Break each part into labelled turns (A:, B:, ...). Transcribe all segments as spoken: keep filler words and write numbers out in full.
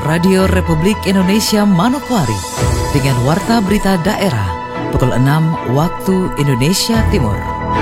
A: Radio Republik Indonesia Manokwari dengan Warta Berita Daerah pukul enam waktu Indonesia Timur.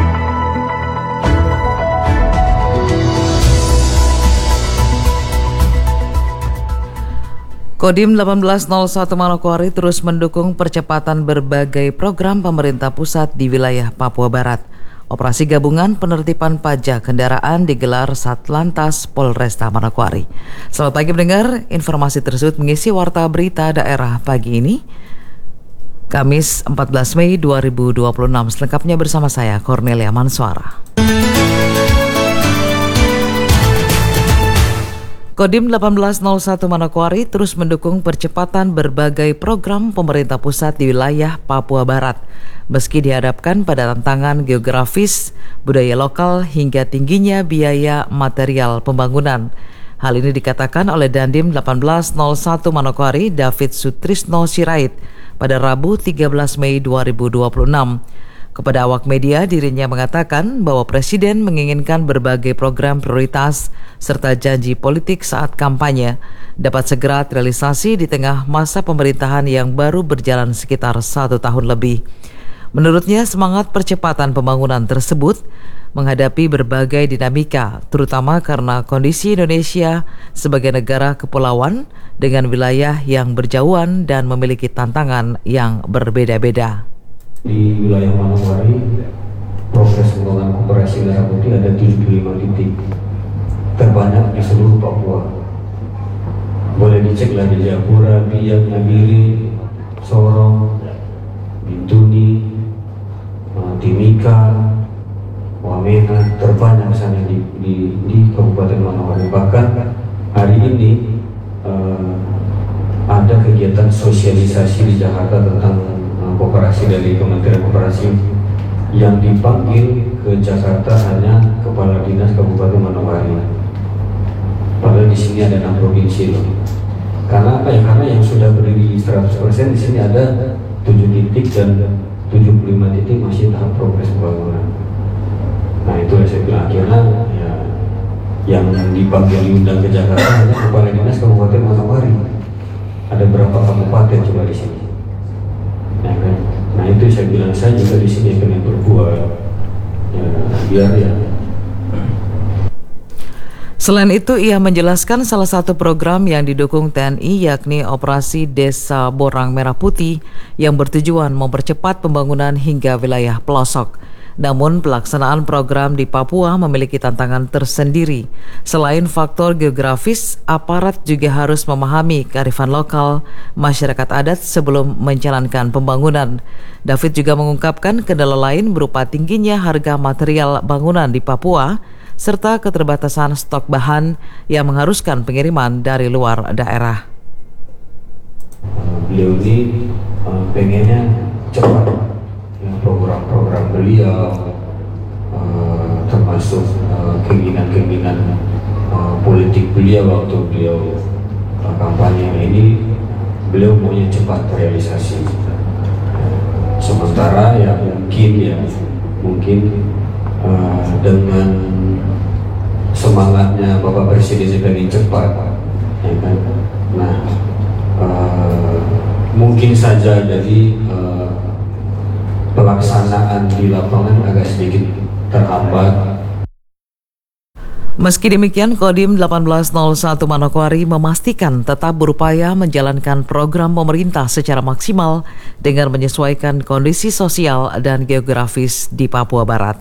A: Kodim satu delapan nol satu Manokwari terus mendukung percepatan berbagai program pemerintah pusat di wilayah Papua Barat. Operasi gabungan penertiban pajak kendaraan digelar Satlantas Polresta Manokwari. Selamat pagi pendengar, informasi tersebut mengisi Warta Berita Daerah pagi ini, Kamis empat belas Mei dua ribu dua puluh enam. Selengkapnya bersama saya, Cornelia Manswara. Kodim satu delapan nol satu Manokwari terus mendukung percepatan berbagai program pemerintah pusat di wilayah Papua Barat. Meski dihadapkan pada tantangan geografis, budaya lokal hingga tingginya biaya material pembangunan. Hal ini dikatakan oleh Dandim satu delapan nol satu Manokwari David Sutrisno Sirait pada Rabu tiga belas Mei dua ribu dua puluh enam. Kepada awak media, dirinya mengatakan bahwa Presiden menginginkan berbagai program prioritas serta janji politik saat kampanye dapat segera terrealisasi di tengah masa pemerintahan yang baru berjalan sekitar satu tahun lebih. Menurutnya, semangat percepatan pembangunan tersebut menghadapi berbagai dinamika, terutama karena kondisi Indonesia sebagai negara kepulauan dengan wilayah yang berjauhan dan memiliki tantangan yang berbeda-beda.
B: Di wilayah Manokwari, progres pembangunan koperasi merah putih ada tujuh puluh lima titik, terbanyak di seluruh Papua. Boleh diceklah di Japura, Biak, Nabire, Sorong, Bintuni, Timika, Wamena, terbanyak sana di, di, di Kabupaten Manokwari. Bahkan hari ini uh, ada kegiatan sosialisasi di Jakarta tentang uh, koperasi dari Kementerian Koperasi yang dipanggil ke Jakarta hanya Kepala Dinas Kabupaten Manokwari. Padahal di sini ada enam provinsi loh. Karena apa ya? Karena yang sudah berdiri seratus persen di sini ada tujuh titik dan tujuh puluh lima titik masih tahap progres pembangunan. Nah itu saya bilang akhirnya ya, yang dipanggil diundang ke Jakarta hanya Kepala Dinas Kabupaten Manokwari. Ada berapa kabupaten coba di sini? Ya, kan? Nah itu saya bilang saya juga di sini akan berbuat ya, biar ya.
A: Selain itu, ia menjelaskan salah satu program yang didukung T N I yakni Operasi Desa Borang Merah Putih yang bertujuan mempercepat pembangunan hingga wilayah pelosok. Namun pelaksanaan program di Papua memiliki tantangan tersendiri. Selain faktor geografis, aparat juga harus memahami kearifan lokal masyarakat adat sebelum menjalankan pembangunan. David juga mengungkapkan kendala lain berupa tingginya harga material bangunan di Papua serta keterbatasan stok bahan yang mengharuskan pengiriman dari luar daerah.
B: Beliau ini uh, pengennya cepat, ya, program-program beliau uh, termasuk uh, keinginan-keinginan uh, politik beliau waktu beliau uh, kampanye ini, beliau maunya cepat realisasi. Sementara ya mungkin ya mungkin uh, dengan semangatnya Bapak Presiden pengen cepat, ya kan? Nah, uh, mungkin saja dari uh, pelaksanaan di lapangan agak sedikit terhambat.
A: Meski demikian, Kodim satu delapan nol satu Manokwari memastikan tetap berupaya menjalankan program pemerintah secara maksimal dengan menyesuaikan kondisi sosial dan geografis di Papua Barat.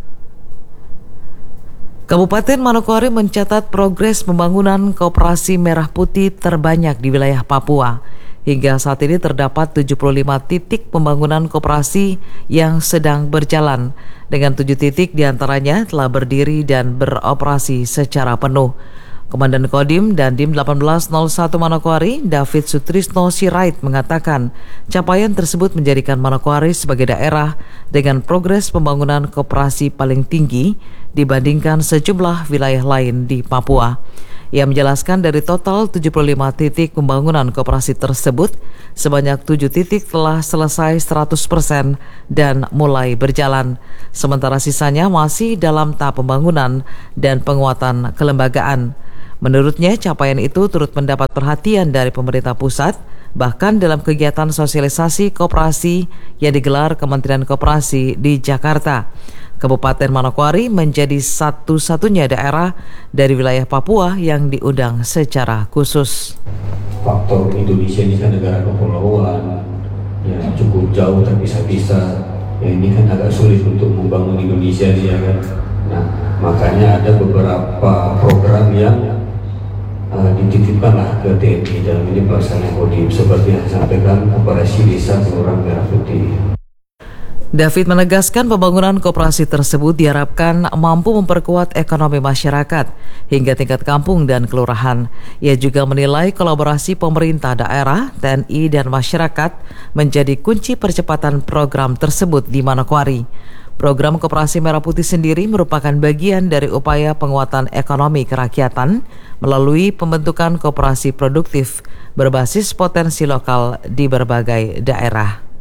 A: Kabupaten Manokwari mencatat progres pembangunan koperasi merah putih terbanyak di wilayah Papua. Hingga saat ini terdapat tujuh puluh lima titik pembangunan koperasi yang sedang berjalan, dengan tujuh titik diantaranya telah berdiri dan beroperasi secara penuh. Komandan Kodim Dandim satu delapan nol satu Manokwari, David Sutrisno Sirait mengatakan capaian tersebut menjadikan Manokwari sebagai daerah dengan progres pembangunan koperasi paling tinggi dibandingkan sejumlah wilayah lain di Papua. Ia menjelaskan dari total tujuh puluh lima titik pembangunan koperasi tersebut, sebanyak tujuh titik telah selesai seratus persen dan mulai berjalan. Sementara sisanya masih dalam tahap pembangunan dan penguatan kelembagaan. Menurutnya, capaian itu turut mendapat perhatian dari pemerintah pusat, bahkan dalam kegiatan sosialisasi koperasi yang digelar Kementerian Koperasi di Jakarta. Kabupaten Manokwari menjadi satu-satunya daerah dari wilayah Papua yang diundang secara khusus.
B: Faktor Indonesia ini kan negara kepulauan, ya cukup jauh terpisah-pisah. Ya ini kan agak sulit untuk membangun Indonesia ya kan. Nah, makanya ada beberapa program yang uh, dititipkanlah ke T N I dalam ini pelaksanaan Kodim seperti yang disampaikan Operasi Desa Kelurahan Merah Putih.
A: David menegaskan pembangunan koperasi tersebut diharapkan mampu memperkuat ekonomi masyarakat hingga tingkat kampung dan kelurahan. Ia juga menilai kolaborasi pemerintah daerah, T N I, dan masyarakat menjadi kunci percepatan program tersebut di Manokwari. Program Koperasi Merah Putih sendiri merupakan bagian dari upaya penguatan ekonomi kerakyatan melalui pembentukan koperasi produktif berbasis potensi lokal di berbagai daerah.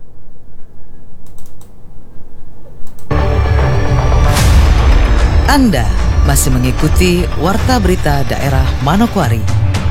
A: Anda masih mengikuti Warta Berita Daerah Manokwari.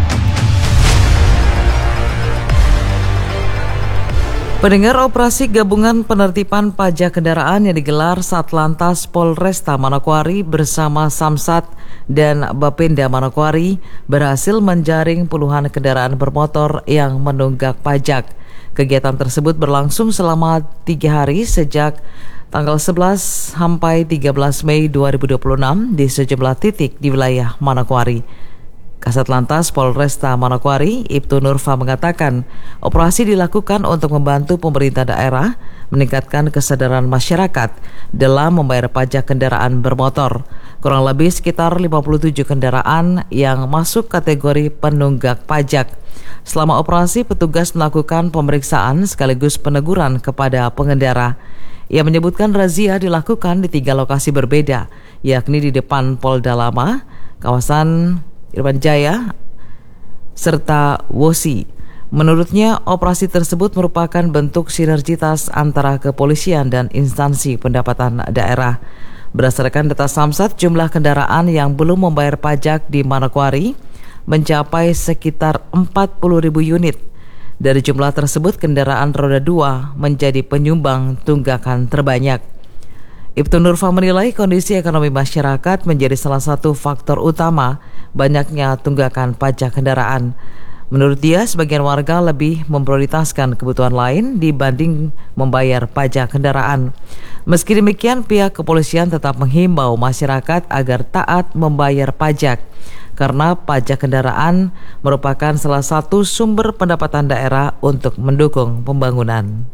A: Pendengar, operasi gabungan penertiban pajak kendaraan yang digelar Satlantas Polresta Manokwari bersama Samsat dan Bapenda Manokwari berhasil menjaring puluhan kendaraan bermotor yang menunggak pajak. Kegiatan tersebut berlangsung selama tiga hari sejak tanggal sebelas sampai tiga belas Mei dua ribu dua puluh enam di sejumlah titik di wilayah Manokwari. Kasat Lantas Polresta Manokwari, Ibtu Nurfa, mengatakan operasi dilakukan untuk membantu pemerintah daerah meningkatkan kesadaran masyarakat dalam membayar pajak kendaraan bermotor. Kurang lebih sekitar lima puluh tujuh kendaraan yang masuk kategori penunggak pajak. Selama operasi, petugas melakukan pemeriksaan sekaligus peneguran kepada pengendara. Ia menyebutkan razia dilakukan di tiga lokasi berbeda, yakni di depan Polda Lama, kawasan Irwan Jaya, serta Wosi. Menurutnya, operasi tersebut merupakan bentuk sinergitas antara kepolisian dan instansi pendapatan daerah. Berdasarkan data Samsat, jumlah kendaraan yang belum membayar pajak di Manokwari mencapai sekitar empat puluh ribu unit. Dari jumlah tersebut, kendaraan roda dua menjadi penyumbang tunggakan terbanyak. Ibtu Nurfa menilai kondisi ekonomi masyarakat menjadi salah satu faktor utama banyaknya tunggakan pajak kendaraan. Menurut dia, sebagian warga lebih memprioritaskan kebutuhan lain dibanding membayar pajak kendaraan. Meski demikian, pihak kepolisian tetap menghimbau masyarakat agar taat membayar pajak, karena pajak kendaraan merupakan salah satu sumber pendapatan daerah untuk mendukung pembangunan.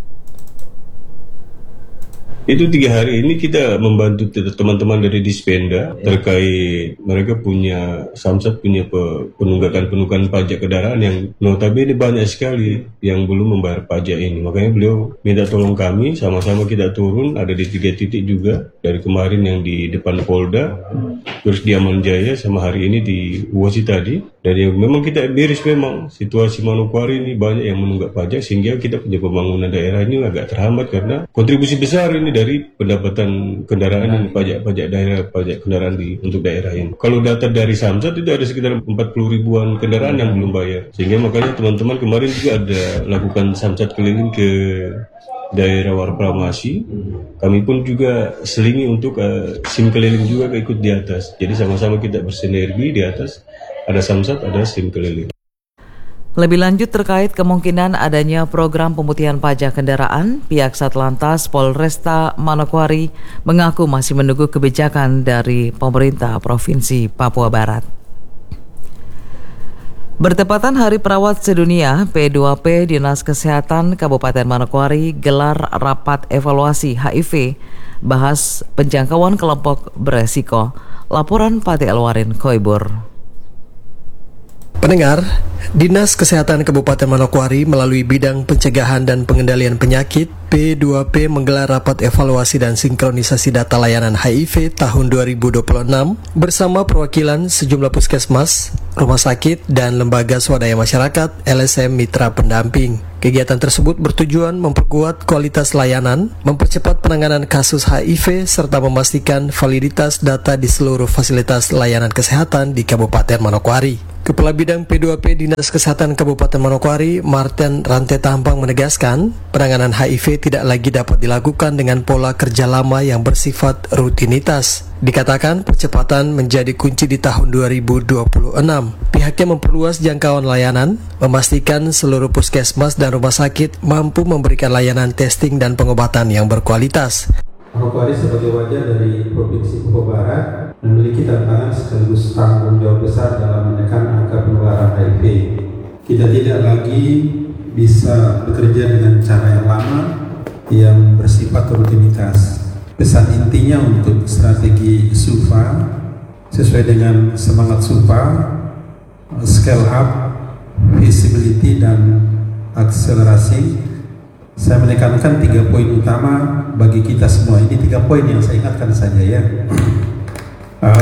C: Itu tiga hari ini kita membantu teman-teman dari Dispenda ya, terkait mereka punya Samsat punya penunggakan-penunggakan pajak kendaraan yang notabene banyak sekali yang belum membayar pajak ini. Makanya beliau minta tolong kami, sama-sama kita turun, ada di tiga titik juga, dari kemarin yang di depan Polda, terus di Aman Jaya, sama hari ini di Wosi tadi. Dan yang memang kita miris memang situasi Manokwari ini banyak yang menunggak pajak, sehingga kita punya pembangunan daerah ini agak terhambat karena kontribusi besar ini dari pendapatan kendaraan ini, pajak-pajak daerah, pajak kendaraan di untuk daerah ini. Kalau data dari Samsat itu ada sekitar empat puluh ribuan kendaraan yang belum bayar, sehingga makanya teman-teman kemarin juga ada lakukan Samsat keliling ke daerah Warpramasi. Kami pun juga selingi untuk uh, SIM keliling juga ikut di atas. Jadi sama-sama kita bersinergi di atas. Ada Samsat, ada SIM keliling.
A: Lebih lanjut terkait kemungkinan adanya program pemutihan pajak kendaraan, pihak Satlantas Polresta Manokwari mengaku masih menunggu kebijakan dari pemerintah Provinsi Papua Barat. Bertepatan Hari Perawat Sedunia, P dua P Dinas Kesehatan Kabupaten Manokwari gelar rapat evaluasi H I V, bahas penjangkauan kelompok beresiko. Laporan Pati Alwarin Koibur.
D: Pendengar, Dinas Kesehatan Kabupaten Manokwari melalui bidang pencegahan dan pengendalian penyakit P dua P menggelar rapat evaluasi dan sinkronisasi data layanan H I V tahun dua ribu dua puluh enam bersama perwakilan sejumlah puskesmas, rumah sakit, dan lembaga swadaya masyarakat L S M Mitra Pendamping. Kegiatan tersebut bertujuan memperkuat kualitas layanan, mempercepat penanganan kasus H I V, serta memastikan validitas data di seluruh fasilitas layanan kesehatan di Kabupaten Manokwari. Kepala Bidang P dua P Dinas Kesehatan Kabupaten Manokwari, Martin Rante Tampang menegaskan, penanganan H I V tidak lagi dapat dilakukan dengan pola kerja lama yang bersifat rutinitas. Dikatakan percepatan menjadi kunci di tahun dua ribu dua puluh enam. Pihaknya memperluas jangkauan layanan, memastikan seluruh puskesmas dan rumah sakit mampu memberikan layanan testing dan pengobatan yang berkualitas.
E: Manokwari sebagai wajah dari Provinsi Papua Barat memiliki tantangan sekaligus tanggung jawab besar dalam menekan angka penularan H I V. Kita tidak lagi bisa bekerja dengan cara yang lama yang bersifat rutinitas. Pesan intinya untuk strategi S U P A sesuai dengan semangat S U P A, scale up, visibility dan akselerasi. Saya menekankan tiga poin utama bagi kita semua. Ini tiga poin yang saya ingatkan saja ya. Uh,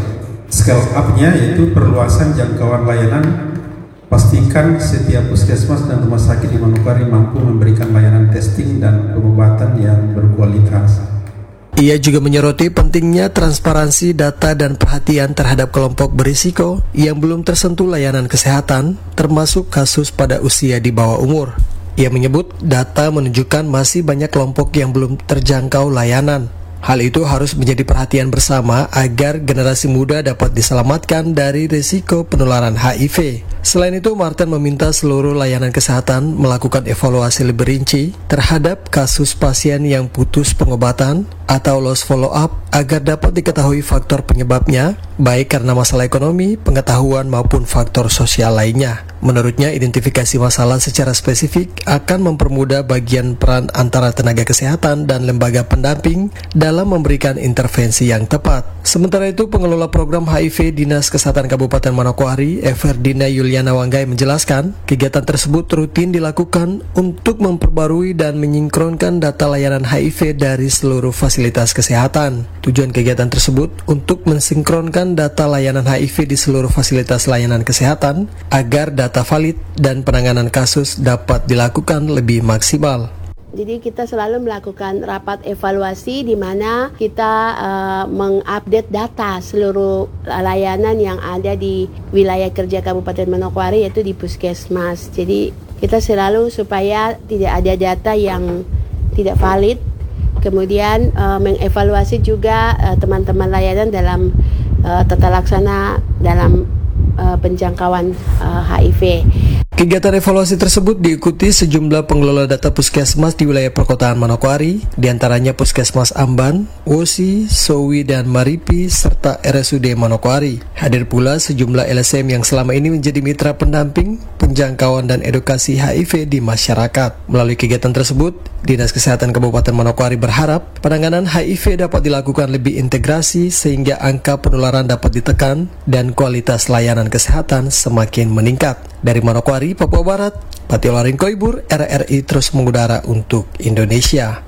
E: scale up-nya yaitu perluasan jangkauan layanan. Pastikan setiap puskesmas dan rumah sakit di Manokwari mampu memberikan layanan testing dan pengobatan yang berkualitas.
D: Ia juga menyoroti pentingnya transparansi data dan perhatian terhadap kelompok berisiko yang belum tersentuh layanan kesehatan, termasuk kasus pada usia di bawah umur. Ia menyebut data menunjukkan masih banyak kelompok yang belum terjangkau layanan. Hal itu harus menjadi perhatian bersama agar generasi muda dapat diselamatkan dari risiko penularan H I V. Selain itu, Martin meminta seluruh layanan kesehatan melakukan evaluasi lebih rinci terhadap kasus pasien yang putus pengobatan atau lost follow up agar dapat diketahui faktor penyebabnya, baik karena masalah ekonomi, pengetahuan maupun faktor sosial lainnya. Menurutnya, identifikasi masalah secara spesifik akan mempermudah bagian peran antara tenaga kesehatan dan lembaga pendamping dalam memberikan intervensi yang tepat. Sementara itu, pengelola program H I V Dinas Kesehatan Kabupaten Manokwari, Everdina Yuliana Wanggai menjelaskan, kegiatan tersebut rutin dilakukan untuk memperbarui dan menyinkronkan data layanan H I V dari seluruh fasilitas kesehatan. Tujuan kegiatan tersebut untuk mensinkronkan data layanan H I V di seluruh fasilitas layanan kesehatan agar data data valid dan penanganan kasus dapat dilakukan lebih maksimal.
F: Jadi kita selalu melakukan rapat evaluasi di mana kita uh, mengupdate data seluruh layanan yang ada di wilayah kerja Kabupaten Manokwari, yaitu di puskesmas. Jadi kita selalu supaya tidak ada data yang tidak valid. Kemudian uh, mengevaluasi juga uh, teman-teman layanan dalam uh, tata laksana dalam uh, penjangkauan uh, H I V.
D: Kegiatan evaluasi tersebut diikuti sejumlah pengelola data puskesmas di wilayah perkotaan Manokwari, diantaranya Puskesmas Amban, Wosi, Sowi, dan Maripi, serta R S U D Manokwari. Hadir pula sejumlah L S M yang selama ini menjadi mitra pendamping, penjangkauan, dan edukasi H I V di masyarakat. Melalui kegiatan tersebut, Dinas Kesehatan Kabupaten Manokwari berharap penanganan H I V dapat dilakukan lebih integrasi sehingga angka penularan dapat ditekan dan kualitas layanan kesehatan semakin meningkat. Dari Manokwari, Papua Barat, Patiolarin Koibur, R R I terus mengudara untuk Indonesia.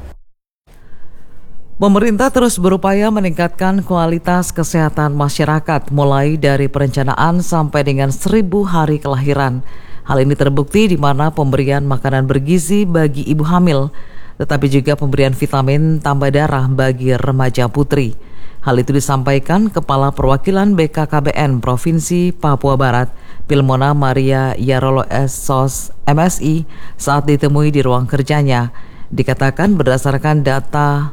A: Pemerintah terus berupaya meningkatkan kualitas kesehatan masyarakat mulai dari perencanaan sampai dengan seribu hari kelahiran. Hal ini terbukti di mana pemberian makanan bergizi bagi ibu hamil, tetapi juga pemberian vitamin tambah darah bagi remaja putri. Hal itu disampaikan Kepala Perwakilan B K K B N Provinsi Papua Barat, Pilmona Maria Yarolo Esos M S I saat ditemui di ruang kerjanya. Dikatakan berdasarkan data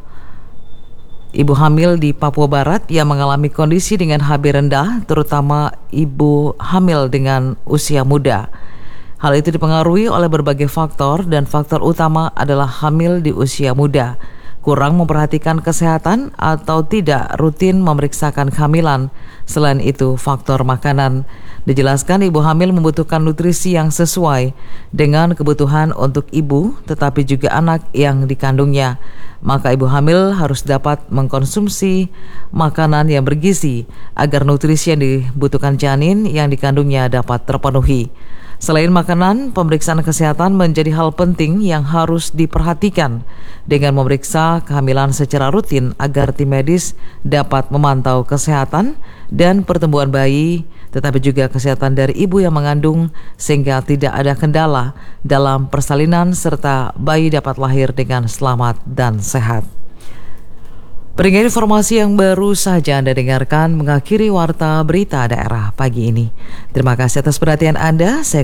A: ibu hamil di Papua Barat yang mengalami kondisi dengan H B rendah, terutama ibu hamil dengan usia muda. Hal itu dipengaruhi oleh berbagai faktor dan faktor utama adalah hamil di usia muda, kurang memperhatikan kesehatan atau tidak rutin memeriksakan kehamilan. Selain itu, faktor makanan. Dijelaskan ibu hamil membutuhkan nutrisi yang sesuai dengan kebutuhan untuk ibu, tetapi juga anak yang dikandungnya. Maka ibu hamil harus dapat mengkonsumsi makanan yang bergizi agar nutrisi yang dibutuhkan janin yang dikandungnya dapat terpenuhi. Selain makanan, pemeriksaan kesehatan menjadi hal penting yang harus diperhatikan dengan memeriksa kehamilan secara rutin agar tim medis dapat memantau kesehatan dan pertumbuhan bayi tetapi juga kesehatan dari ibu yang mengandung sehingga tidak ada kendala dalam persalinan serta bayi dapat lahir dengan selamat dan sehat. Berikan informasi yang baru saja Anda dengarkan mengakhiri Warta Berita Daerah pagi ini. Terima kasih atas perhatian Anda. Saya